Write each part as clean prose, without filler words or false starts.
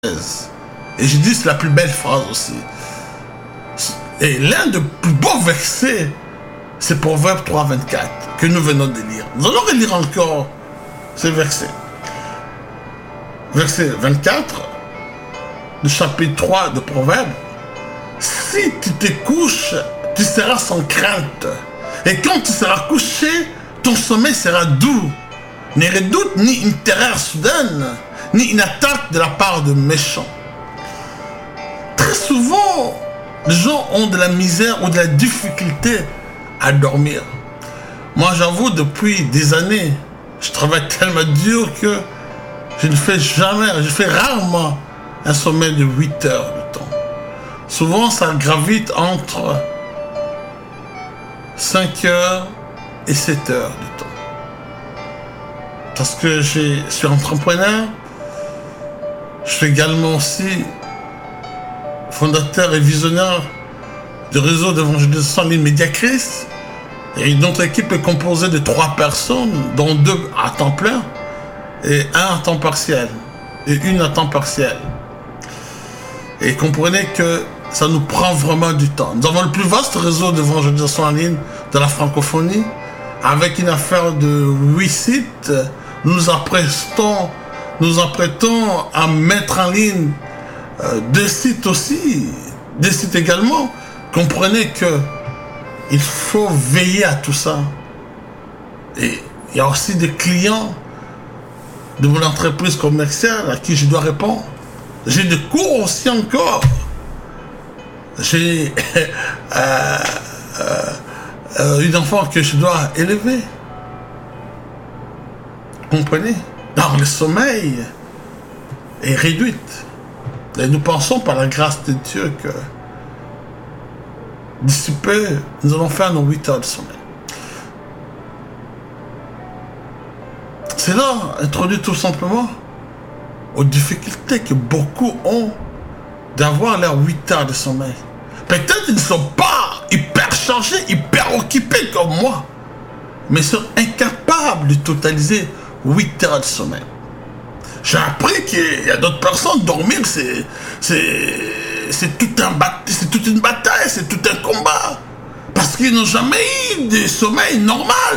Et je dis, c'est la plus belle phrase aussi. Et l'un des plus beaux versets, c'est Proverbe 3, 24, que nous venons de lire. Nous allons relire encore ce verset. Verset 24, du chapitre 3 de Proverbe. Si tu te couches, tu seras sans crainte. Et quand tu seras couché, ton sommeil sera doux. Ne redoute ni une terreur soudaine, ni une attaque de la part de méchants. Très souvent, les gens ont de la misère ou de la difficulté à dormir. Moi, j'avoue, depuis des années, je travaille tellement dur que je ne fais jamais, je fais rarement un sommeil de 8 heures de temps. Souvent, ça gravite entre 5 heures et 7 heures de temps. Parce que je suis entrepreneur, je suis également aussi fondateur et visionnaire du réseau d'évangélisation en ligne Mediacris. Et notre équipe est composée de 3 personnes, dont 2 à temps plein et 1 à temps partiel et 1 à temps partiel. Et comprenez que ça nous prend vraiment du temps. Nous avons le plus vaste réseau d'évangélisation en ligne de la francophonie, avec une affaire de 8 sites. Nous nous apprêtons à mettre en ligne 2 sites aussi, des sites également. Comprenez que il faut veiller à tout ça. Et il y a aussi des clients de mon entreprise commerciale à qui je dois répondre. J'ai des cours aussi encore. J'ai une enfant que je dois élever. Comprenez? Alors le sommeil est réduit. Et nous pensons par la grâce de Dieu que d'ici peu, nous allons faire nos 8 heures de sommeil. Cela introduit tout simplement aux difficultés que beaucoup ont d'avoir leurs 8 heures de sommeil. Peut-être qu'ils ne sont pas hyper chargés, hyper occupés comme moi, mais ils sont incapables de totaliser 8 heures de sommeil. J'ai appris qu'il y a d'autres personnes, dormir, c'est toute une bataille, c'est tout un combat. Parce qu'ils n'ont jamais eu de sommeil normal.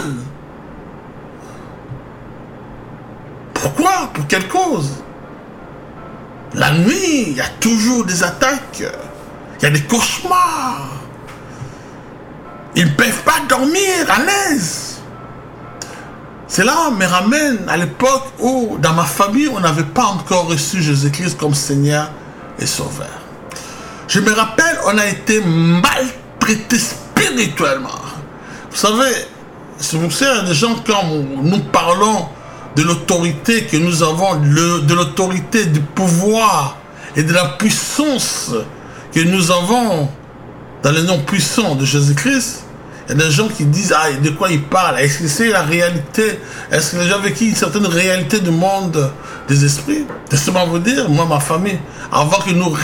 Pourquoi? Pour quelle cause? La nuit, il y a toujours des attaques. Il y a des cauchemars. Ils ne peuvent pas dormir à l'aise. Cela me ramène à l'époque où, dans ma famille, on n'avait pas encore reçu Jésus-Christ comme Seigneur et Sauveur. Je me rappelle, on a été maltraité spirituellement. Vous savez, c'est pour ça que des gens, quand nous parlons de l'autorité que nous avons, de l'autorité, du pouvoir et de la puissance que nous avons dans le nom puissant de Jésus-Christ, il y a des gens qui disent, ah, de quoi ils parlent? Est-ce que c'est la réalité? Est-ce que les gens vécu une certaine réalité du monde des esprits? Laissez-moi vous dire, moi, ma famille, avant que nous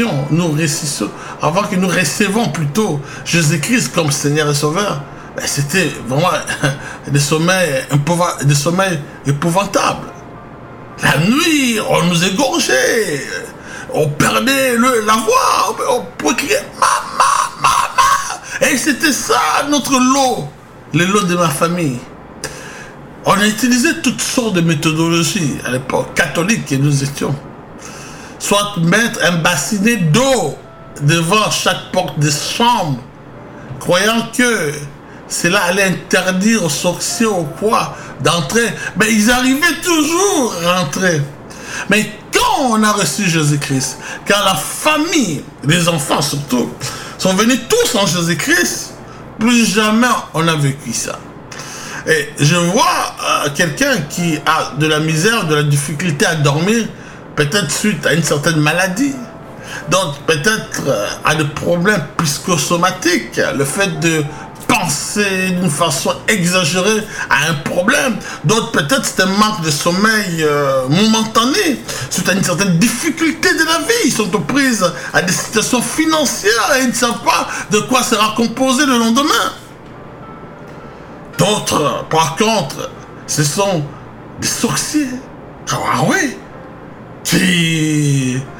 recevons plutôt Jésus-Christ comme Seigneur et Sauveur, ben, c'était vraiment des sommeils épouvantables. La nuit, on nous égorgeait, on perdait la voix, on pouvait crier « Maman, maman !» Et c'était ça notre lot, le lot de ma famille. On a utilisé toutes sortes de méthodologies à l'époque, catholique que nous étions. Soit mettre un bassinet d'eau devant chaque porte de chambre, croyant que cela allait interdire aux sorciers ou quoi d'entrer. Mais ils arrivaient toujours à entrer. Mais quand on a reçu Jésus-Christ, quand la famille, les enfants surtout, sont venus tous en Jésus-Christ, plus jamais on a vécu ça. Et je vois quelqu'un qui a de la misère, de la difficulté à dormir, peut-être suite à une certaine maladie, donc peut-être à des problèmes psychosomatiques, le fait de penser d'une façon exagérée à un problème. D'autres, peut-être, c'est un manque de sommeil momentané. Suite à une certaine difficulté de la vie. Ils sont aux prises à des situations financières et ils ne savent pas de quoi sera composé le lendemain. D'autres, par contre, ce sont des sorciers. Ah oui, C'est